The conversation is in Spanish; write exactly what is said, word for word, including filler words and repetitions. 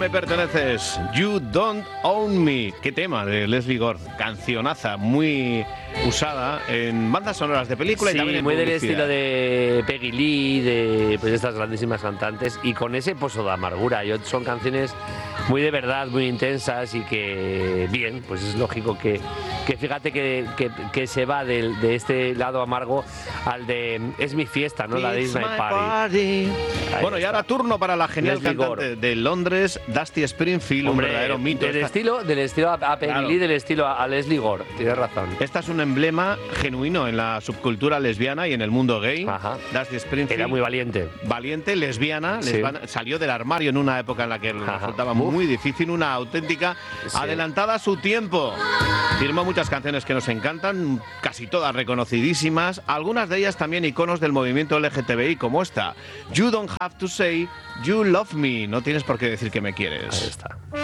me perteneces, You Don't Own Me. Qué tema de Lesley Gore, cancionaza muy usada en bandas sonoras de película sí, y también en muy publicidad. del estilo de Peggy Lee, de pues estas grandísimas cantantes, y con ese pozo de amargura. Yo, son canciones muy de verdad, muy intensas y que, bien, pues es lógico que, que fíjate que, que, que se va de, de este lado amargo al de Es mi fiesta, ¿no? La de It's My Party. Party. Bueno, y ahora turno para la genial Lesley cantante Gore. de Londres, Dusty Springfield, Hombre, un verdadero mito. Del Esta, estilo, del estilo a, a Peggy Claro. Lee, del estilo a, a Lesley Gore, tienes razón. esta es un emblema genuino en la subcultura lesbiana y en el mundo gay. Ajá. Dusty Springfield. Era muy valiente. Valiente, lesbiana, Sí. lesbiana, salió del armario en una época en la que le Ajá. resultaba Uf. muy difícil, una auténtica Sí. adelantada a su tiempo. Firmó muchas canciones que nos encantan, casi todas reconocidísimas, algunas de ellas también iconos del movimiento L G T B I, como esta, You Don't Have to Say You Love Me, no tienes por qué decir que me quieres. Ahí está.